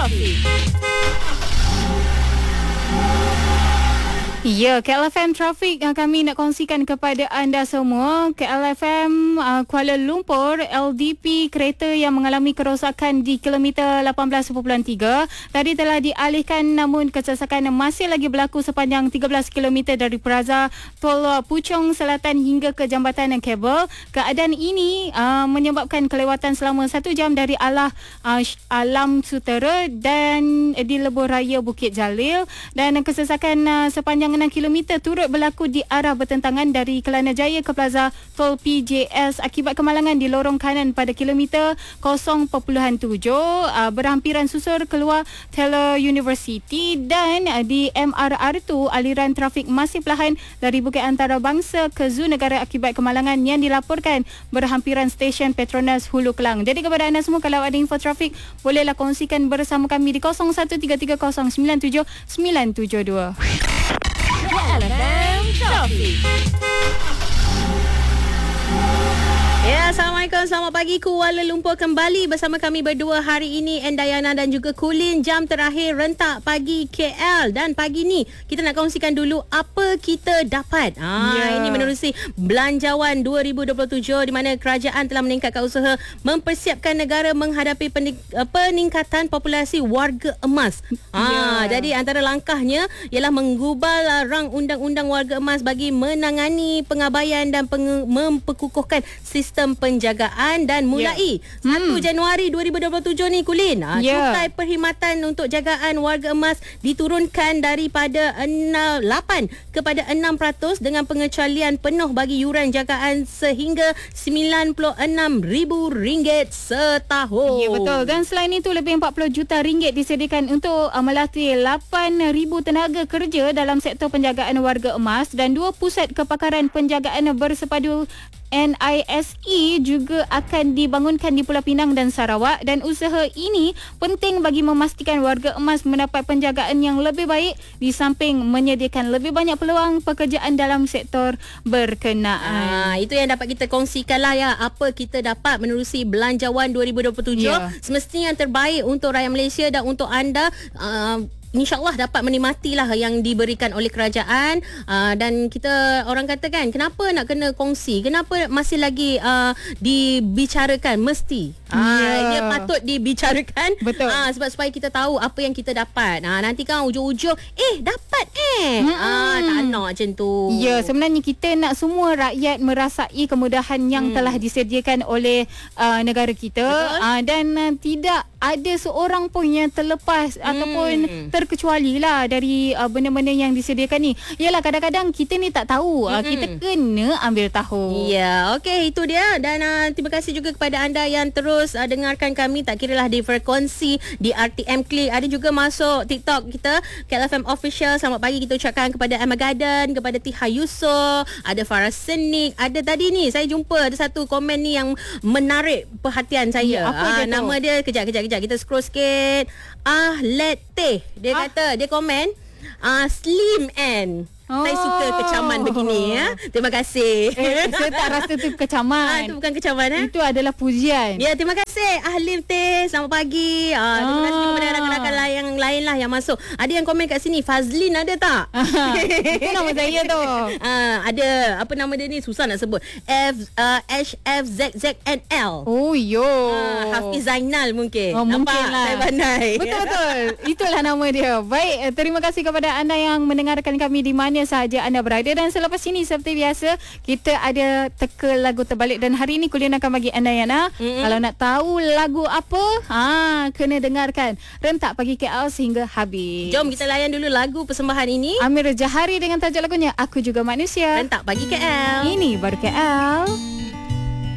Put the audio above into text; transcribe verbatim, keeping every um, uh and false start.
Traffic. Ya, K L F M Traffic yang kami nak kongsikan kepada anda semua. K L F M uh, Kuala Lumpur, L D P kereta yang mengalami kerosakan di kilometer lapan belas perpuluhan tiga tadi telah dialihkan, namun kesesakan masih lagi berlaku sepanjang tiga belas kilometer dari Plaza Tol Puchong Selatan hingga ke Jambatan Kabel. Keadaan ini uh, menyebabkan kelewatan selama satu jam dari arah uh, Alam Sutera dan di Lebuh Raya Bukit Jalil, dan kesesakan uh, sepanjang enam kilometer turut berlaku di arah bertentangan dari Kelana Jaya ke Plaza Tol P J S akibat kemalangan di lorong kanan pada kilometer kosong perpuluhan tujuh uh, berhampiran susur keluar Taylor University, dan uh, di M R R tu aliran trafik masih perlahan dari Bukit Antarabangsa ke Zoo Negara akibat kemalangan yang dilaporkan berhampiran stesen Petronas Hulu Kelang. Jadi kepada anda semua, kalau ada info trafik, bolehlah kongsikan bersama kami di kosong satu tiga tiga kosong sembilan tujuh sembilan tujuh dua. K L F M Traffic. Ya, Assalamualaikum. Selamat pagi Kuala Lumpur, kembali bersama kami berdua hari ini, Endayana dan juga Kulin. Jam terakhir rentak pagi K L, dan pagi ni kita nak kongsikan dulu apa kita dapat. Ah, yeah. Ini menerusi Belanjawan dua ribu dua puluh tujuh di mana kerajaan telah meningkatkan usaha mempersiapkan negara menghadapi peningkatan populasi warga emas. Ah, yeah. Jadi antara langkahnya ialah menggubal rang undang-undang warga emas bagi menangani pengabaian dan peng- memperkukuhkan sistem penjagaan, dan mulai yeah. satu Januari dua ribu dua puluh tujuh ni Kulin, yeah. cukai perkhidmatan untuk jagaan warga emas diturunkan daripada lapan kepada enam peratus dengan pengecualian penuh bagi yuran jagaan sehingga sembilan puluh enam ribu ringgit setahun. Ya, yeah, betul. Dan selain itu lebih empat puluh juta ringgit disediakan untuk uh, melatih lapan ribu tenaga kerja dalam sektor penjagaan warga emas, dan dua pusat kepakaran penjagaan bersepadu N I S E juga akan dibangunkan di Pulau Pinang dan Sarawak, dan usaha ini penting bagi memastikan warga emas mendapat penjagaan yang lebih baik di samping menyediakan lebih banyak peluang pekerjaan dalam sektor berkenaan. Ah, itu yang dapat kita kongsikan lah ya, apa kita dapat menerusi Belanjawan dua ribu dua puluh tujuh. Yeah. Semestinya yang terbaik untuk rakyat Malaysia dan untuk anda. Uh, InsyaAllah dapat menikmatilah yang diberikan oleh kerajaan, uh, dan kita orang kata kan, kenapa nak kena kongsi, kenapa masih lagi uh, dibicarakan, mesti uh, yeah. dia patut dibicarakan. Betul. Uh, sebab supaya kita tahu apa yang kita dapat. uh, Nanti kan ujung-ujung eh dapat eh hmm. uh, tak nak macam tu. Ya, yeah, sebenarnya kita nak semua rakyat merasai kemudahan yang hmm. telah disediakan oleh uh, negara kita, uh, dan uh, tidak ada seorang pun yang terlepas hmm. ataupun terkecuali lah dari uh, benda-benda yang disediakan ni. Yalah, kadang-kadang kita ni tak tahu. Uh, kita kena ambil tahu. Ya, yeah, okey, itu dia. Dan uh, terima kasih juga kepada anda yang terus uh, dengarkan kami, tak kira lah di frekuensi, di R T M Click, ada juga masuk TikTok kita K L F M Official. Selamat pagi kita ucapkan kepada Emma Garden, kepada Tiha Yusof, ada Farah Senik, ada tadi ni saya jumpa ada satu komen ni yang menarik perhatian saya. Ya, apa uh, dia nama tu? dia kejap kejap kejap kita scroll sikit. Ah, Leteh. Dia ah. kata, dia komen ah, Slim and Oh. Saya suka kecaman begini ya. Terima kasih. Eh, saya tak rasa tu kecaman. Ah, itu bukan kecaman eh. Itu adalah pujian. Ya, terima kasih Ahlim Teh. Selamat pagi. Ah, terima kasih kepada rakan-rakan lain yang lain lah yang masuk. Ada yang komen kat sini, Fazlin ada tak? Itu nama saya tu. Ah, ada. Apa nama dia ni? Susah nak sebut. F uh, H F Z Z N L. Oh yo. Ah, Hafiz Zainal mungkin. Oh, nampak mungkin lah. saya pandai. Betul betul. Itulah nama dia. Baik, terima kasih kepada anda yang mendengarkan kami di mana sahaja anda berada, dan selepas ini seperti biasa kita ada teka lagu terbalik, dan hari ini Kulin akan bagi anda Yana. Mm-hmm. Kalau nak tahu lagu apa, ha kena dengarkan Rentak Pagi K L sehingga habis. Jom kita layan dulu lagu persembahan ini. Amir Jahari dengan tajuk lagunya Aku Juga Manusia. Rentak Pagi K L. Ini baru K L.